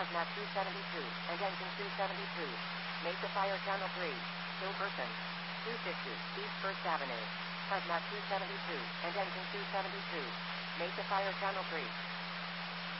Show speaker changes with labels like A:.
A: Hazmat 272, and engine 272. Mesa Fire Channel 3. Hilversum. 250, East 1st Avenue. Hazmat 272, and engine 272. Mesa Fire Channel 3.